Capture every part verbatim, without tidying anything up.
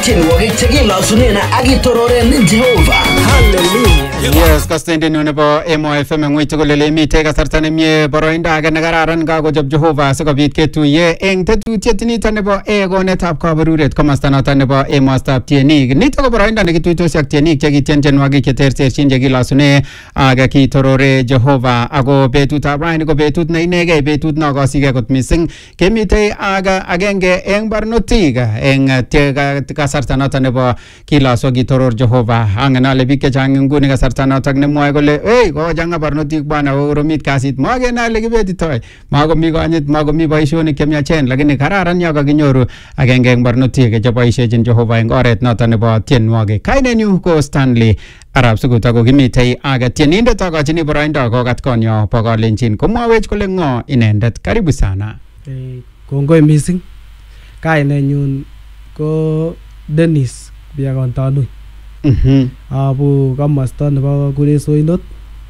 tienwogik chekilosunen akitororen Jehovah. Hallelujah. Yes, kastende nyo nebo Emo F M ngwit tugul ole mitei kasarta nemie boroindo age nekararan kakochob Jehovah sikobit ketuiye eng tetutiet nito nebo egonetab kaberuret komasta noto nebo emostab tienik. Nito ko boroindo nekituitosi ak tienik chekitien tienwogik cheterterchin chekilasune ak kitorore Jehovah. Ako betutab raini ko betut ne inegei, betut nokosigei kot mising. Kemitei ak agenge eng barnotik eng kasarta noto nebo kilaso kitoror Jehovah. Angen ale biik chechang nguni kasarta notok nemwoe kole hey kochang'a barnotik bwana koromit kasit magen ale kibetitoi makomi konyit makomi boisionik chemiachen, lakini kararan yo kakinyoru agenge eng barnotik cheboisiechin Jehovah eng oret noto nebo tienwogik. Kainenyu ko Stanley Arab Sugut ako kimitei ak tienindet akochini boroindo kokat konyo bo kalenjin komwawech kole ng'o inendet. Karibu sana. Eh, kongoi mising. Kainenyun ko Dennis Biakontanui. Mhm. Abu komosta nebo Kuresoinot.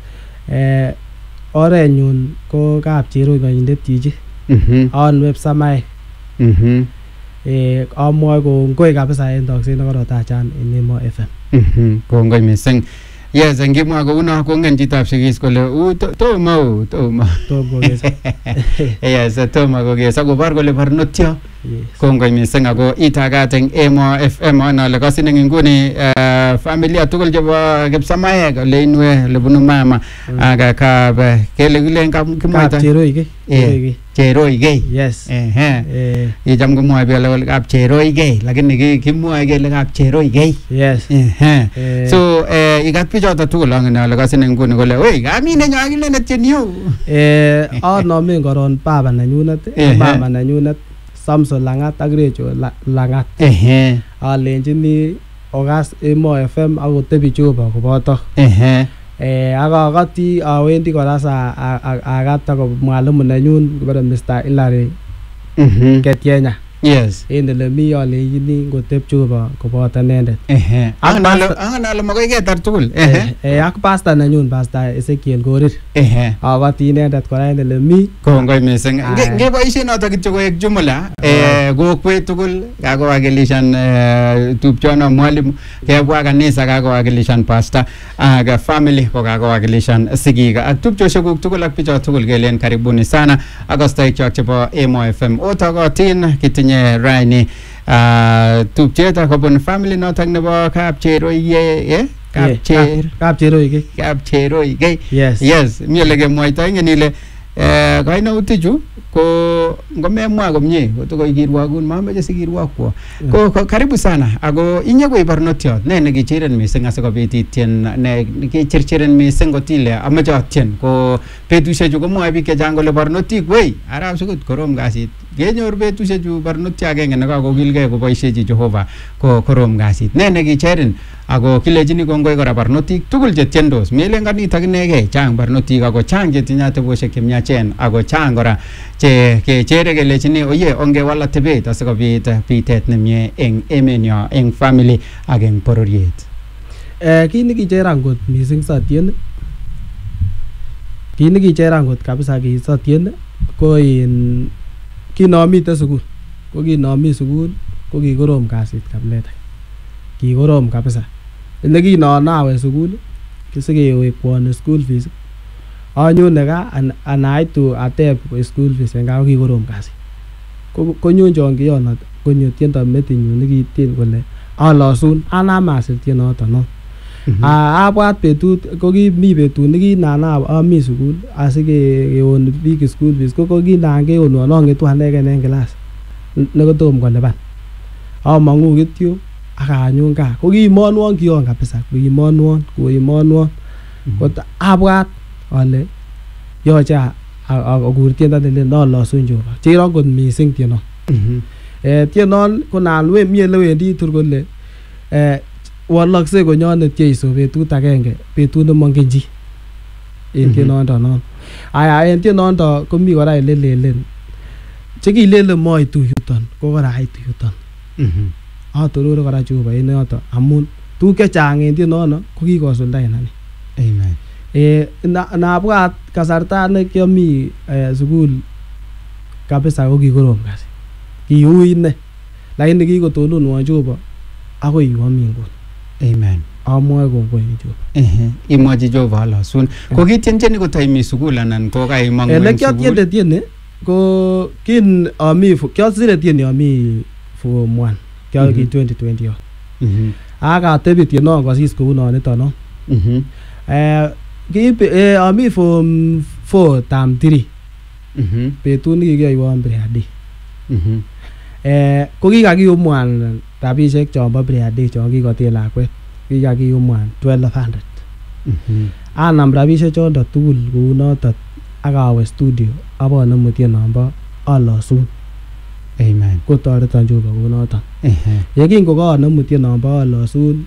Eh, orenyun ko Kapcheroi koindet chichi. Mhm. On website. Mhm. Eh, amwoe kongoi kabisa en tokset nekorotachan en Emo F M. Mhm. Kongoi mising. Yes, ngimwa kouno kongen chitab sigis kole u tomo u tomo. Tomo kokesa. Yes, tomo kokesa kobar kole barnotyo. Yes. Kongoi mising ako itagat eng Emo F M anale kasin eng nguni familia tugul chebo kipsamaek ole inwe ole bunu mama aga ka kele kile kimwaita Kapcheroi ke. eh Cheroi gay. Yes. Eh eh. Eh, Icham komwoe bele kole kap Cheroi gay lakini kimwoe kele kap Cheroi gay. yes. Eh eh. Eh, So eh ikat pichoto tugul angen ale kasin eng nguni kole oi kamine nyo akile netyenyo. Eh, anomen koron baba nenyunet, Ehe. mama nenyunet, Samson Langat ak Rachel La- Langat. Eh Alenjini okas Emo F M ak kotebi Jehova koboto. eh. Eh, ak akoti awendi kora sa a- a- akat ako mwalimu nenyun kibore Mister Hilary Mhm. Ketienya. Yes. En ele mi alenjini koteb Jehova koboto inendet. Ehe. Angen ale angen ale makoi ketar tugul. Ehe. Eh, ak pastor nenyun, Pastor Ezekiel Korir. Ehe. Akoti inendet kora en ele mi. Kongoi mising. Aye. Ngeboisie noto kityo koek jumla eh kokwet tugul kakowakilishan eh tupchono mwalimu kebwa kanisa kakowakilishan pastor ak family ko kakowakilishan sigik ak tupchoshek tugul ak picho tugul kelen karibuni sana ak astoik chok chebo Emo F M. Otokotin kitinye raini ah tupchet akobun family notok nebo Kapcheroi eh Kapcher Kapcheroi ke. Kapcheroi gay. Yes. Yes, mi ole kemwaita ingen ile eh kainautik chu ko ngomemwa komie kotokoi kirwagun mameche sikirwakwo. Ko ko- karibu sana ako inye ko ibarnotiot ne nekichiren mising asikobit itien ne kichirchiren mising kotile ameche atien ko betusiek chu komwoe biik chechang kole barnotik wei Arab Sugut korom kasit. Kenyor betusiek chu barnotia agenge nekakokilgei koboisiechi Jehovah ko korom kasit. Ne nekicherin ako kilechini kongoi kora barnotik tugul chetiendos. Melen kanito inegei chang barnotik ako chang chetinye atebosiek chemiachen ako chang kora che kechere kelechini oye ongewal atebet asikobit bitet nemie eng emenyo eng family ak eng bororiet. Eh, kit nekicheran kot mising satien kit nekicheran kot kabisa ki satien ko in kinomite sukul ko kinomi sukul ko kikorom kasit kabilet kikorom kabisa ile kinonawe sukul kisikewekwan school fees anyone ka an, anaitu ateb school fees en kaa ko kikorom kasit ko konyon chongiyon konyo tiendo metinyun nekitien kole alosun anam asir tienoton no. Ah, abwat betut ko kimi betut nekinana ami sukul asikewon biik school fees ko kinan kewonwon angetu anegen en class nekotom kolipan among'u kityo ak anyun kaa ko kimonwon kiyon kabisa kimonwon koimonwon kot abwat ale yoche akur tiendo nelen alosun Jehova cheron kot mising tienon. Eh, tienon ko nan we mi elewendi tur kole eh walakse konyonet Jeiso betut agenge betut nemongen chi en tienondo non. Aya en tienondo komi kora ele lelen chekilele moitu yuton ko kora aitu yuton. Mhm. Atorore kora Jehova en yoton amun tuguk chechang en tienono ko kikosulda en ane. Amen. Eh, nabwat kasarta nekiami eh, sukul kabisa ko kikorom kasi kiui ine lakini kikotononwon Jehova akoi yu ami nguni. Amen. Amwoe kongoi Jehova. Ehe, imwochi Jehova alosun. Ko kityencheni kotaimi sukul anan ko kaimong'u Ele eng sukul? kiatyende tieni ko kin ami kiasire tieni ami form one. Kia ki twenty twenty yo. Mhm. Akatebi tieno kosis kou nonito no. Mhm. Eh kiip eh ami form four term three. Mhm. Betut nikikiyaiwon Briade. Mhm. Eh ko kikakiyumwan rabisiek chombo Briade chon kikotil lakwet. Kikakiyumwan twelve hundred. Mhm. Anam rabisiek chondo tugul kou noto akawe studio abonemu tienombo alosun. Amen. Kotoreton Jehova kou noto. Ehe. Yekingo kaanemu tienombo alosun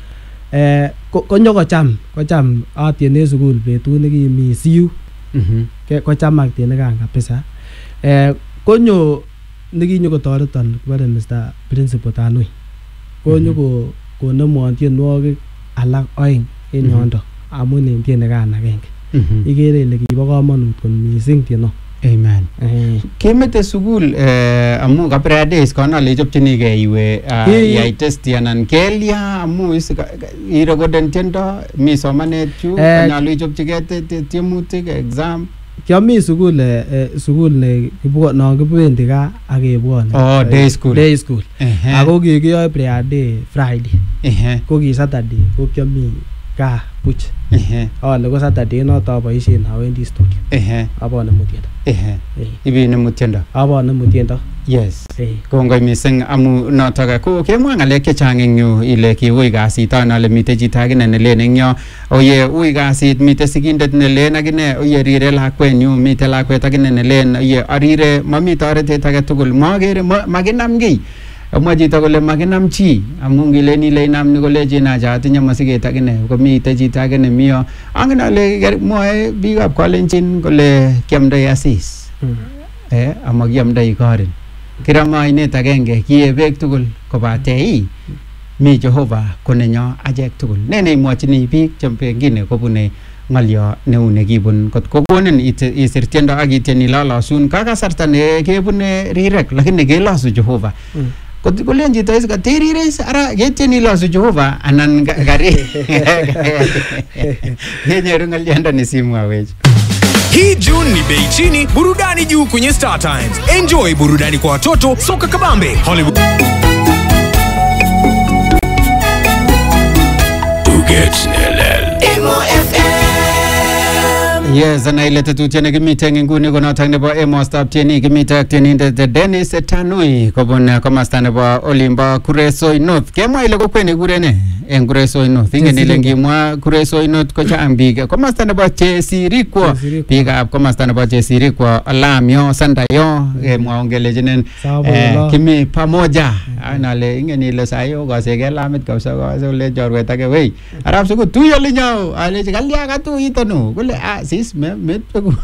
eh konyokocham kocham atiene sukul betut nekimi C U. Mhm. Kochamak tienekan kabisa. Eh konyo nekinyokotoreton kibore Mister Principal Tanui. Konyo ko konemwon tienwogik alak oeng en yondo amun en tienekan agenge. Mhm. Ikere ile kibo kamanut kot mising tieno. Amen. Eh Kemete sukul eh amu ka Briades kono le chopchinigei iwe ah, Ki- iyai test anan kelya amu is- ka- ka- irekoden tiendo mi somanet chu Eh, nyolu ichopchigei te- te- tiemutik exam. kiami sukul eh, eh, sukul ne kibwo no kibendi gaa ak kebwone. Oh, day school. Day school. Ehe. Ako kikiyoe prayer day Friday. Ehe. Ko ki Saturday ko kiami gaa buch. Ehe. Ale ko Saturday noto aboisien awendi studio. Ehe. Abonemu tiendo. Ehe. Eh Ibinemu tiendo. abonemu tiendo. Yes. Eh Kongoi mising amu notok ko kemwa ng'alek chechang eng yu ile kiui kasit ana ale mitei chito akine nelen eng yo oye ui kasit mitei sigindet nelen akine oye rire lakwenyu mitei lakwet akine nelen oye arire mami toretet age tugul makere ma- makinam kiy amwa chito kole makinam chi amu ngilen ile inam ni kolechin acha atinye masiket akine komitei chito age nemi yo angen ale ker- mwoe biikab kalenjin kole kiamdoi asis mm. eh amakiamdoi korin kirama ainet agenge kiye beek tugul kobate ii mi Jehova konenyo achek tugul ne neimwochini biik che pengine kobune ng'alyo neu nekibun kot kokonin ite- isir tiendo ak ityeni lolosun ka kasarta ne kebune rirek lakini kelosu Jehova Mm. kot kolen chito is katirire is ara ketyeni losu Jehova anan ga- gari kenyoru ng'alyondoni simwawech. Hii June ni bei chini, burudani juu kwenye Star Times. Enjoy burudani kwa watoto, soka kabambe, Hollywood. Yes, ana ile tetutiet nekimite eng nguni ko notok nebo emostab tieni kimite ak tienindet Dennis Tanui kobun komasta nebo olimbo Kuresoi North. Kemwa ile kokwet nekikure ne eng Kuresoi North. Ingen ile ngimwa Kuresoi North ko chang biik. Komasta nebo Chesirikwo, Chesirikwo. biikab komasta nebo Chesirikwo, Olamyo, Sandayo, kemwa ngelechinen Sabo eh, lo. kimi pamoja. Anale ingen ile sayo kosege lamit kabisa kose ule chorwet age wei. Arab suku tuyo linyo. Alechi kalya katu itonu. Kule ah sis me met pegu.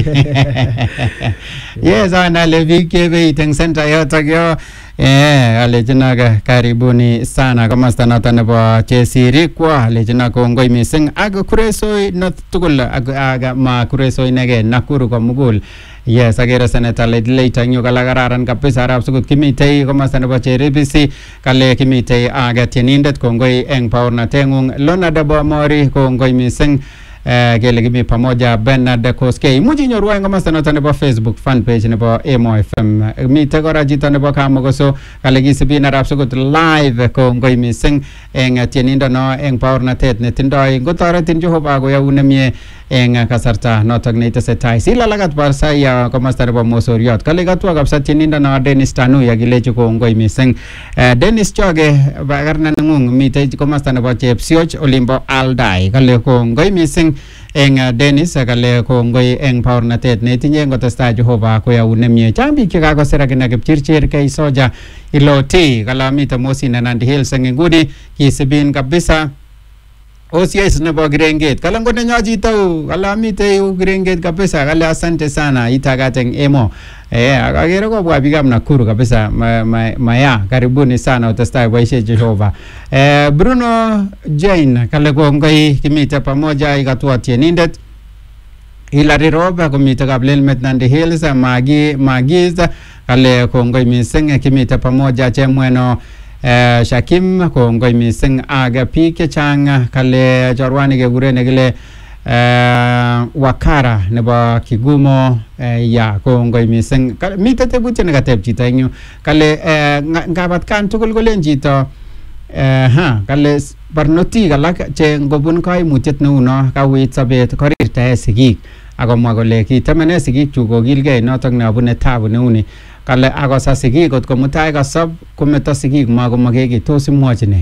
Yes, anale biik chebe iteng center yotok yo. Eh, alechina karibuni sana komasta noton nebo Chesirikwo. Alechina kongoi mising ak Kuresoi North tugul ak ak ma Kuresoi nege Nakuru komugul. Yes, agere seneta later nyo kala kararan kabisa arab sukut kimitei komasta nebo Cheribisi kale kimitei aga tienindet kongoi eng paornatengung Lona Debo Mori kongoi mising eh, kele kimi pamoja Bernard Koskei imuchi nyoru eng komasta noto nebo Facebook fan page nebo Emo F M mitei kora chito nebo Kamogoso kale kisibin arab sukut live kongoi mising eng tienindo no eng paornatet netindoi ngotoretin Jehova koyau nemie eng kasarta notok neitesetai silalakat barsai ya komasta nebo Mosoriot kale katwa kabisa tieninda na Dennis Tanui akilechi kongoi mising. Eh, Dennis Choge bakarna ngung mitei komasta nebo Chepsioch olimbo Aldai kale kongoi mising eng uh, Dennis kale kongoi eng paornatet netinye ngotestai Jehova koyau nemie chang biik chekakosir akina Kipchirchir Kei Soja Iloti kala mitei Mosi na Nandi Hills eng nguni kisibin kabisa O C S nebo Kirenget kala ngone nyo chito kala mitei Kirenget kabisa kala asante sana itagat eng Emo eh akagere kobwa biikab Nakuru kabisa ma, ma, maya karibuni sana utestai boishe Jehova. Eh, Bruno Jane kale kongoi kimite pamoja ikatua tienindet Hilary Roba kumite kablelmet Nandi Hills Magi Magiz kale kongoi mising kimite pamoja chemweno eh, Shakim kongoi mising ak biik chechang kale chorwani kekure nekile Uh, Wakara nebo Kigumo uh, ya kongoi mising mite tebutye nekateb chito eng yu kale uh, ngabat kan tugul kolen chito uh, ha kale barnotik alak che ngobun kaimutyet neuno kawit sobet korirtae sigik akomwa kole kitemene sigik chu kokilgei notok neabune tabu neuni kale akosa sigik kot komutai kasob kometo sigik makomake tos imwochi ne?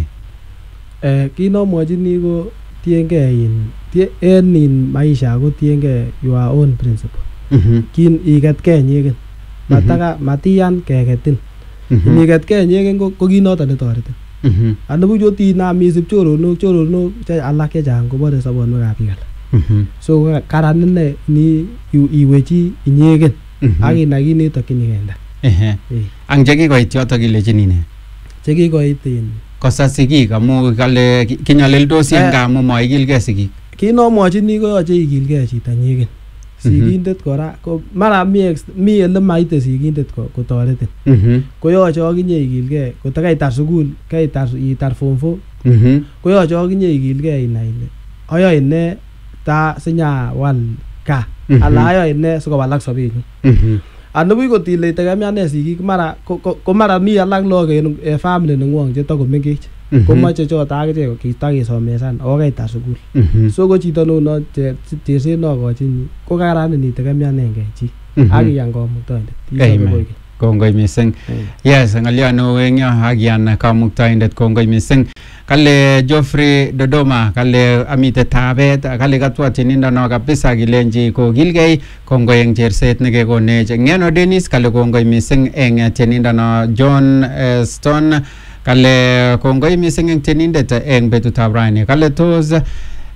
Eh, kinomwochini ko tiengei in en in maisha ko tiengei your own principle. Mhm. Kin iketkei nyeken. Mataka matiyan keketin. Iniketkei nyeken ko ko kinoto netoretin. Mhm. Anibuch ot inam isib choronok choronok che alak chechang kobore sobonwekab biik alak. Mhm. So karan ine ni iwechi inyeken ak inai kit netokchinigei nda. Ehe. Ang chekikoit yotok ilechini ne? Chekikoit in kosa sigik amu kale kinyalildos en amu maikilgei sigik. Kinomwochini koyoche ikilgei chito nyeken. Sigindet kora ko mara mi mi ele maite sigindet kotoretin. Mhm. Koyoche akinye ikilgei kotakaitar sukul, kaitar itar form four. Mhm. Koyoche akinye ikilgei inai ile ayoe ne ta sinyawal ka ala ayoe ne sikowalak sobenyu. Mhm. Anibuch kot ile tegemeane sigik mara ko mara mi alak lagok en family nengwong chetakomengech komoche chot akichek kitakesomesan ako kaitar sukul. So ko chito neuno cherset nokochini ko kararan initegemeanengei chi ak iyan kamuktoindet. Kongoi mising. Yes, ngalyo neo eng yo ak iyan kamuktoindet kongoi mising. Kale Geoffrey Dodoma kale amite tabet kale katwa tinindo no kabisa kilenji kokilgei kongoi eng cherset nekekonech. Ngeno Dennis kale kongoi mising eng tinindo no. John uh, Stone kale kongoi mising eng tinindet eng betutab rani. Kale tos uh,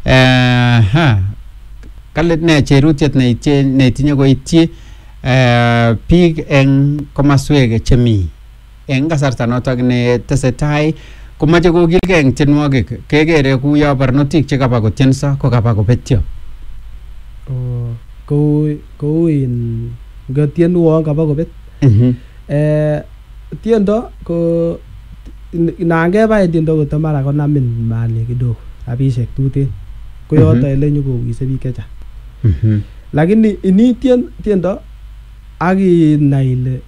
ha kale ne cherutiet netinye koityi uh, biik eng komaswek chemi eng kasarta notok ne tesetai komache kokilgei eng tienwogik kekere kuyo barnotik chekaba kotienso kokaba kobetyo. Oh, kou kou in ngatienwong kaba kobet. Mhm. Eh tiendo ko nangeba tiendo ko tamara konamin mali kidogo rabishek tuten ko yoto ele nyokowise biik chechang. Mhm. Lakini ini tien tiendo ak inai ile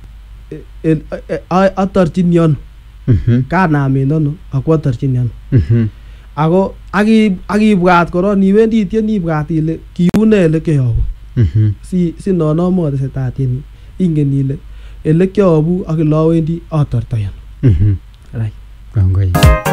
atorchini ano. Mhm. Kanamen ano ako atorchini ano. Mhm. Ako akibwat koron iwendi tieni ibwat ile kiune ele kyobu. Mhm. Si si nonomo tesetai tieni ingen ile ele kyobu ak ele awendi atortoi ano. Mhm. Right. Kongoi.